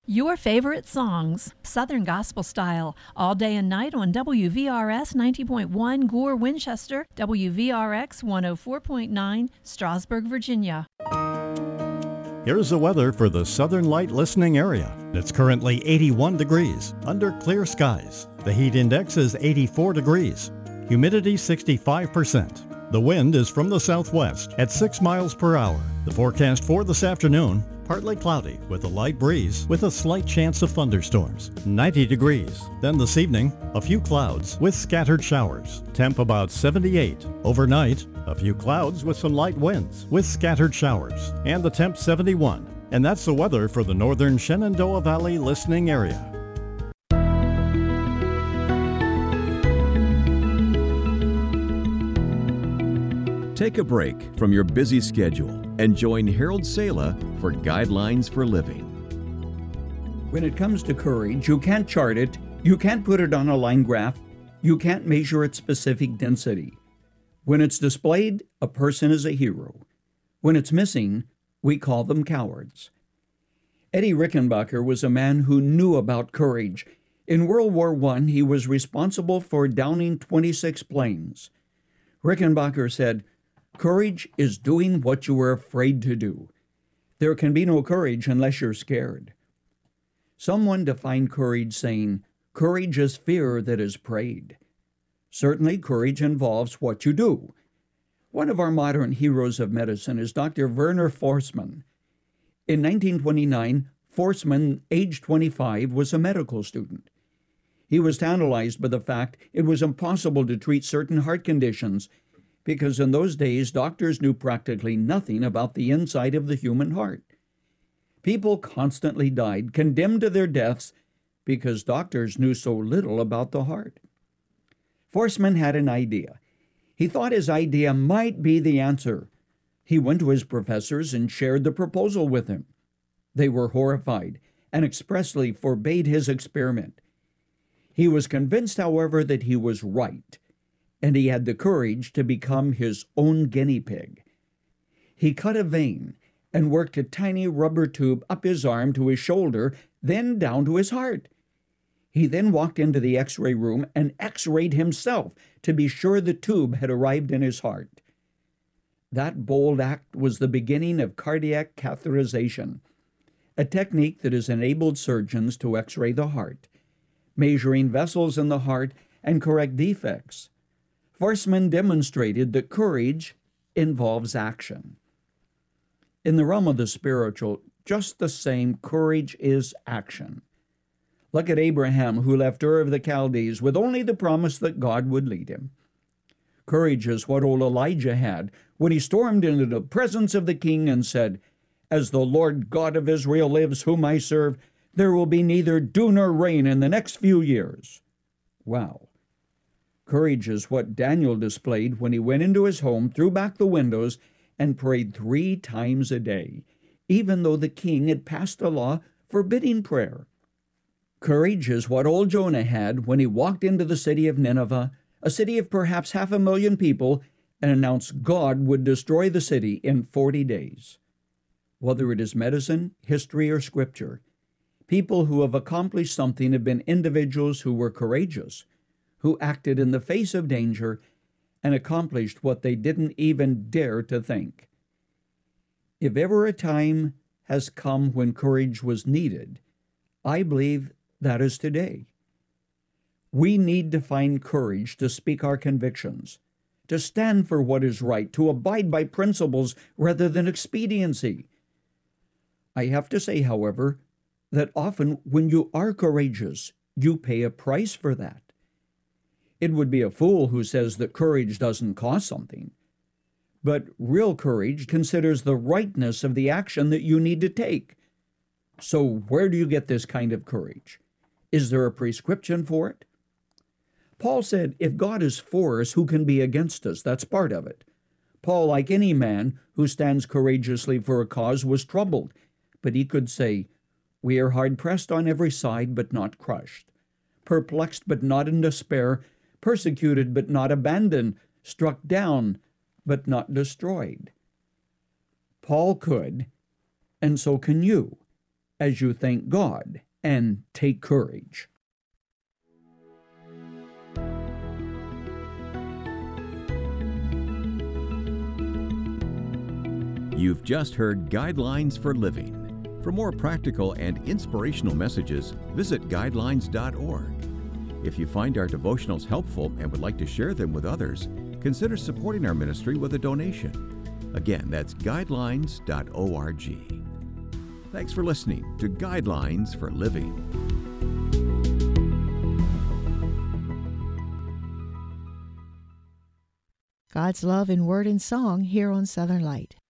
Your favorite songs, Southern Gospel Style, all day and night on WVRS 90.1 Gore, Winchester, WVRX 104.9 Strasburg, Virginia. Here's the weather for the Southern Light listening area. It's currently 81 degrees under clear skies. The heat index is 84 degrees. Humidity 65%. The wind is from the southwest at 6 miles per hour. The forecast for this afternoon, partly cloudy with a light breeze with a slight chance of thunderstorms. 90 degrees. Then this evening, a few clouds with scattered showers. Temp about 78. Overnight, a few clouds with some light winds with scattered showers. And the temp 71. And that's the weather for the northern Shenandoah Valley listening area. Take a break from your busy schedule and join Harold Sala for Guidelines for Living. When it comes to courage, you can't chart it, you can't put it on a line graph, you can't measure its specific density. When it's displayed, a person is a hero. When it's missing, we call them cowards. Eddie Rickenbacker was a man who knew about courage. In World War I, he was responsible for downing 26 planes. Rickenbacker said, "Courage is doing what you were afraid to do. There can be no courage unless you're scared." Someone defined courage saying, "Courage is fear that is prayed." Certainly, courage involves what you do. One of our modern heroes of medicine is Dr. Werner Forssmann. In 1929, Forssmann, age 25, was a medical student. He was tantalized by the fact it was impossible to treat certain heart conditions because in those days, doctors knew practically nothing about the inside of the human heart. People constantly died, condemned to their deaths, because doctors knew so little about the heart. Forssmann had an idea. He thought his idea might be the answer. He went to his professors and shared the proposal with them. They were horrified and expressly forbade his experiment. He was convinced, however, that he was right, and he had the courage to become his own guinea pig. He cut a vein and worked a tiny rubber tube up his arm to his shoulder, then down to his heart. He then walked into the X-ray room and X-rayed himself to be sure the tube had arrived in his heart. That bold act was the beginning of cardiac catheterization, a technique that has enabled surgeons to X-ray the heart, measuring vessels in the heart and correct defects. Forssmann demonstrated that courage involves action. In the realm of the spiritual, just the same, courage is action. Look at Abraham, who left Ur of the Chaldees with only the promise that God would lead him. Courage is what old Elijah had when he stormed into the presence of the king and said, "As the Lord God of Israel lives, whom I serve, there will be neither dew nor rain in the next few years." Wow. Courage is what Daniel displayed when he went into his home, threw back the windows, and prayed 3 times a day, even though the king had passed a law forbidding prayer. Courage is what old Jonah had when he walked into the city of Nineveh, a city of perhaps 500,000 people, and announced God would destroy the city in 40 days. Whether it is medicine, history, or scripture, people who have accomplished something have been individuals who were courageous, who acted in the face of danger and accomplished what they didn't even dare to think. If ever a time has come when courage was needed, I believe that is today. We need to find courage to speak our convictions, to stand for what is right, to abide by principles rather than expediency. I have to say, however, that often when you are courageous, you pay a price for that. It would be a fool who says that courage doesn't cost something. But real courage considers the rightness of the action that you need to take. So where do you get this kind of courage? Is there a prescription for it? Paul said, if God is for us, who can be against us? That's part of it. Paul, like any man who stands courageously for a cause, was troubled. But he could say, we are hard pressed on every side, but not crushed. Perplexed, but not in despair. Persecuted, but not abandoned. Struck down, but not destroyed. Paul could, and so can you. as you thank God and take courage. You've just heard Guidelines for Living. For more practical and inspirational messages, visit guidelines.org. If you find our devotionals helpful and would like to share them with others, consider supporting our ministry with a donation. Again, that's guidelines.org. Thanks for listening to Guidelines for Living. God's love in word and song here on Southern Light.